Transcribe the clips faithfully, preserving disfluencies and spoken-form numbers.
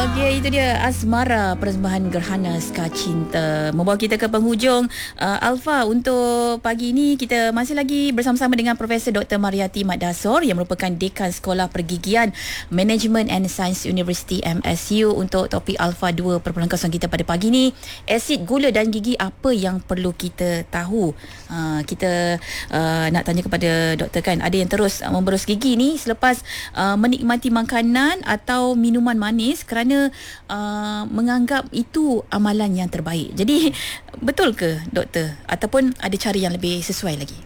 Okey, itu dia Asmara, persembahan Gerhana Ska Cinta. Membawa kita ke penghujung uh, Alfa untuk pagi ini. Kita masih lagi bersama-sama dengan Profesor Doktor Mariati Mat Dasor yang merupakan Dekan Sekolah Pergigian Management and Science University M S U untuk topik Alfa dua perpuluhan kosong kita pada pagi ini. Asid, gula dan gigi, apa yang perlu kita tahu? Uh, kita uh, nak tanya kepada doktor kan, ada yang terus uh, memberus gigi ni selepas uh, menikmati makanan atau minuman manis kerana uh, menganggap itu amalan yang terbaik. Jadi betul ke doktor, ataupun ada cara yang lebih sesuai lagi?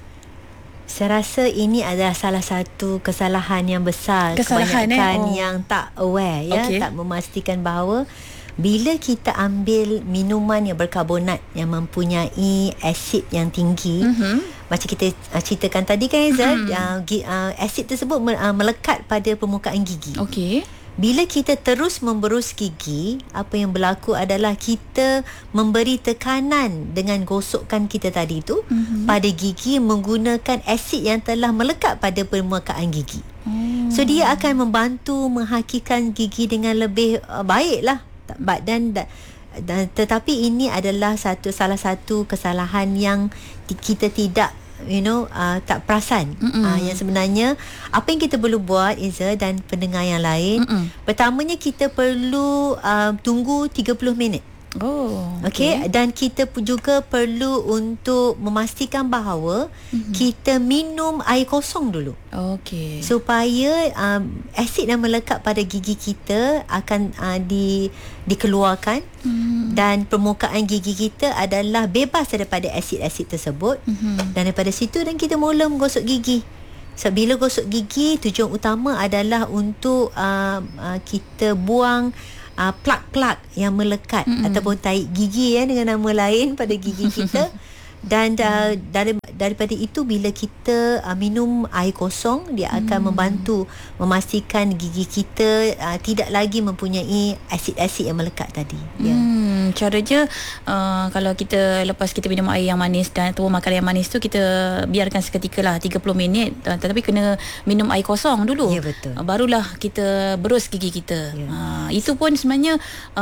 Saya rasa ini adalah salah satu kesalahan yang besar. Kesalahan, kebanyakan eh? Oh. yang tak aware, ya, Okay. tak memastikan bahawa bila kita ambil minuman yang berkarbonat yang mempunyai asid yang tinggi, mm-hmm. macam kita uh, ceritakan tadi kan, Izzat, mm-hmm. uh, uh, asid tersebut uh, melekat pada permukaan gigi. Okey. Bila kita terus memberus gigi, apa yang berlaku adalah kita memberi tekanan dengan gosokkan kita tadi tu mm-hmm. pada gigi menggunakan asid yang telah melekat pada permukaan gigi. Mm. So dia akan membantu menghakikan gigi dengan lebih uh, baik lah. Dan, dan tetapi ini adalah satu salah satu kesalahan yang kita tidak you know uh, tak perasan. Uh, yang sebenarnya apa yang kita perlu buat, Iza dan pendengar yang lain, Mm-mm. pertamanya kita perlu uh, tunggu tiga puluh minit. Oh, okey, okay. Dan kita juga perlu untuk memastikan bahawa mm-hmm. kita minum air kosong dulu. Okey. Supaya um, asid yang melekat pada gigi kita akan uh, di dikeluarkan mm-hmm. dan permukaan gigi kita adalah bebas daripada asid-asid tersebut. Mm-hmm. Dan daripada situ dan kita mula menggosok gigi. So bila gosok gigi, tujuan utama adalah untuk uh, uh, kita buang Uh, plak-plak yang melekat mm-hmm. ataupun tahi gigi, ya, dengan nama lain pada gigi kita. Dan uh, dari, daripada itu bila kita uh, minum air kosong, dia akan mm. membantu memastikan gigi kita uh, tidak lagi mempunyai asid-asid yang melekat tadi. Hmm, ya. Caranya uh, kalau kita lepas kita minum air yang manis dan atau makan yang manis tu, kita biarkan seketika lah tiga puluh minit, uh, tetapi kena minum air kosong dulu. Ya, betul. Uh, barulah kita berus gigi kita. Ya. Uh, itu pun sebenarnya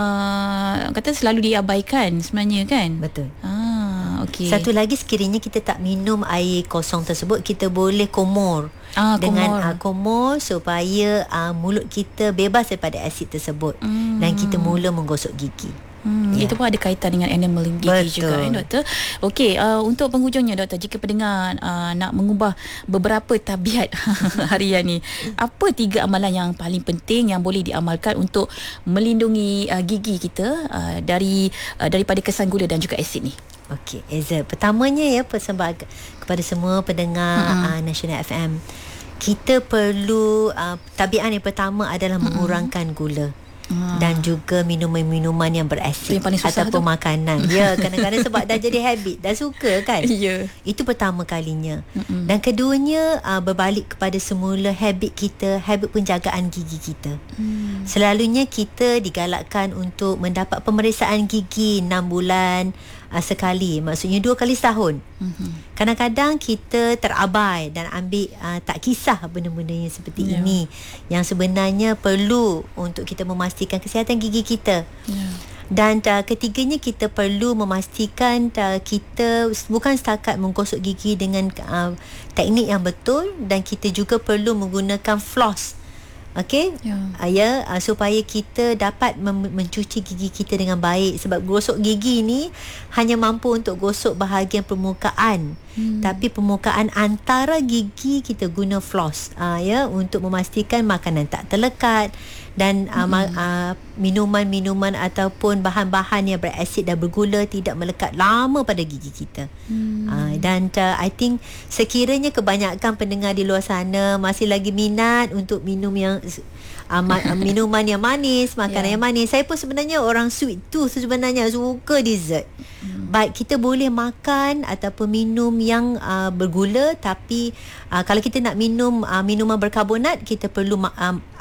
uh, kata selalu diabaikan sebenarnya kan? Betul. Ah, okey. Satu lagi, sekiranya kita tak minum air kosong tersebut, kita boleh komor ah, dengan komor. Uh, komor supaya uh, mulut kita bebas daripada asid tersebut hmm. dan kita mula menggosok gigi. Hmm, ya. Itu pun ada kaitan dengan animal gigi. Betul. Juga, eh, doktor. Okey, uh, untuk penghujungnya doktor, jika pendengar uh, nak mengubah beberapa tabiat harian ni, apa tiga amalan yang paling penting yang boleh diamalkan untuk melindungi uh, gigi kita uh, dari uh, daripada kesan gula dan juga asid ni? Okey, Eza, pertamanya, ya, persembahan kepada semua pendengar mm-hmm. uh, Nasional F M. Kita perlu uh, tabiat yang pertama adalah mm-hmm. mengurangkan gula. Hmm. Dan juga minuman-minuman yang berasid yang ataupun tu. Makanan. Ya, kadang-kadang sebab dah jadi habit, dah suka kan. Ya. Itu pertama kalinya. Mm-mm. Dan keduanya uh, berbalik kepada semula habit kita, habit penjagaan gigi kita. Mm. Selalunya kita digalakkan untuk mendapat pemeriksaan gigi enam bulan uh, sekali, maksudnya dua kali setahun. Mm-hmm. Kadang-kadang kita terabai dan ambil uh, tak kisah benda-benda yang seperti yeah. ini, yang sebenarnya perlu untuk kita memastikan kesihatan gigi kita. Yeah. Dan uh, ketiganya, kita perlu memastikan uh, kita bukan setakat menggosok gigi dengan uh, teknik yang betul, dan kita juga perlu menggunakan floss. Okey, ya, uh, ya uh, supaya kita dapat mem- mencuci gigi kita dengan baik. Sebab gosok gigi ni hanya mampu untuk gosok bahagian permukaan, hmm. tapi permukaan antara gigi kita guna floss, uh, ya, untuk memastikan makanan tak terlekat dan uh, hmm. ma- uh, minuman-minuman ataupun bahan-bahan yang berasid dan bergula tidak melekat lama pada gigi kita. Hmm. Uh, dan uh, I think sekiranya kebanyakan pendengar di luar sana masih lagi minat untuk minum yang uh, ma- minuman yang manis, makanan yeah. yang manis. Saya pun sebenarnya orang sweet tooth, sebenarnya suka dessert. Hmm. Baik, kita boleh makan ataupun minum yang uh, bergula, tapi uh, kalau kita nak minum uh, minuman berkarbonat, kita perlu ma- um,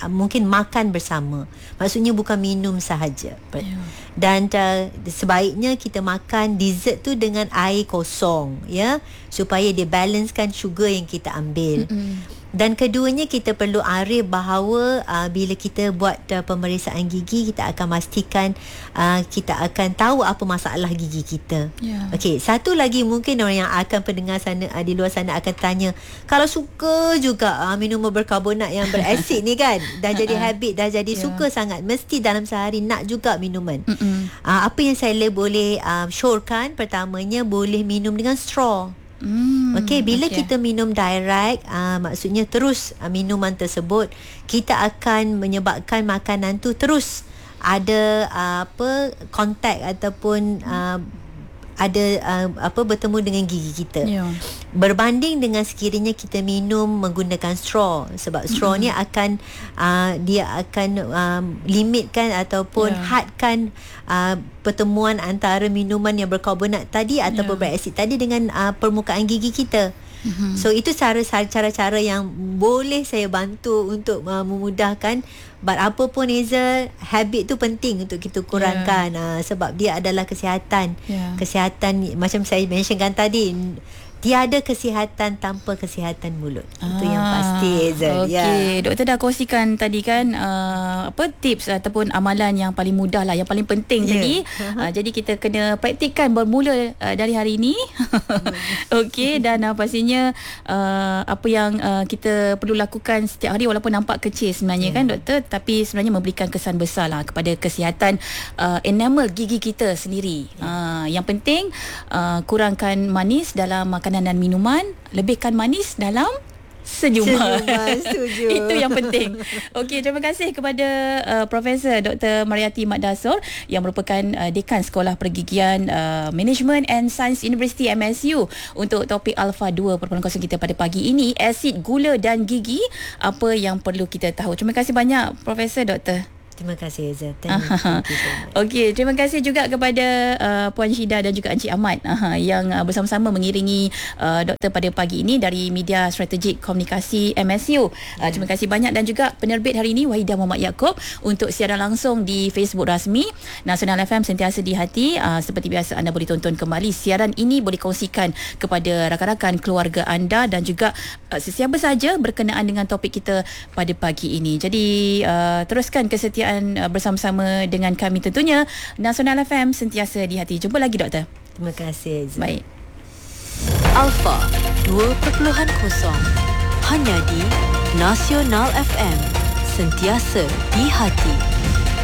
mungkin makan bersama. Maksudnya bukan minum sahaja. Yeah. Dan uh, sebaiknya kita makan dessert tu dengan air kosong, ya, supaya dia balancekan sugar yang kita ambil. Mm-hmm. Dan keduanya kita perlu arif bahawa uh, bila kita buat uh, pemeriksaan gigi, kita akan pastikan uh, kita akan tahu apa masalah gigi kita. Yeah. Okey, satu lagi mungkin orang yang akan pendengar sana uh, di luar sana akan tanya, kalau suka juga uh, minuman berkarbonat yang berasid ni kan, dah jadi habit, dah jadi yeah. suka sangat, mesti dalam sehari nak juga minuman. Uh, apa yang saya boleh uh, syorkan, pertamanya boleh minum dengan straw. Hmm, Okey, bila okay. kita minum direct, uh, maksudnya terus uh, minuman tersebut, kita akan menyebabkan makanan tu terus ada uh, apa kontak ataupun uh, ada uh, apa bertemu dengan gigi kita. Yeah. Berbanding dengan sekiranya kita minum menggunakan straw, sebab straw mm-hmm. ni akan uh, dia akan um, limitkan ataupun yeah. hadkan uh, pertemuan antara minuman yang berkarbonat tadi ataupun yeah. berasid tadi dengan uh, permukaan gigi kita. Mm-hmm. So itu cara-cara yang boleh saya bantu untuk uh, memudahkan. But apa pun Hazel, habit tu penting untuk kita kurangkan, yeah. uh, sebab dia adalah kesihatan. Yeah. Kesihatan macam saya mentionkan tadi, tiada kesihatan tanpa kesihatan mulut. Ah, itu yang pasti, Hazel. Okey, yeah. Doktor dah kongsikan tadi kan uh, apa tips ataupun amalan yang paling mudah lah, yang paling penting yeah. tadi. Uh, jadi kita kena praktikkan bermula uh, dari hari ini. Okey, dan uh, pastinya uh, apa yang uh, kita perlu lakukan setiap hari, walaupun nampak kecil sebenarnya yeah. kan doktor, tapi sebenarnya memberikan kesan besar lah kepada kesihatan uh, enamel gigi kita sendiri. Yeah. Uh, yang penting uh, kurangkan manis dalam makanan dan minuman, lebihkan manis dalam senyuman. Senyuman, setuju. Itu yang penting. Okey, terima kasih kepada uh, Profesor Doktor Mariati Mat Dasor yang merupakan uh, Dekan Sekolah Pergigian uh, Management and Science University M S U untuk topik Alpha dua perkongsian kosong kita pada pagi ini, asid, gula dan gigi, apa yang perlu kita tahu. Terima kasih banyak Profesor Doktor. Terima kasih Hazel. Thank you so much. Okey, terima kasih juga kepada uh, Puan Syida dan juga Encik Ahmad uh, yang uh, bersama-sama mengiringi uh, doktor pada pagi ini dari Media Strategik Komunikasi M S U. Uh, yeah. Terima kasih banyak, dan juga penerbit hari ini Wahidah Muhammad Yaakob untuk siaran langsung di Facebook rasmi Nasional F M, sentiasa di hati. Uh, seperti biasa, anda boleh tonton kembali siaran ini, boleh kongsikan kepada rakan-rakan keluarga anda dan juga uh, sesiapa saja berkenaan dengan topik kita pada pagi ini. Jadi uh, teruskan kesetiaan bersama-sama dengan kami tentunya. Nasional F M, sentiasa di hati. Jumpa lagi doktor. Terima kasih Azizah. Baik. Alpha dua kosong hanya di Nasional F M, sentiasa di hati.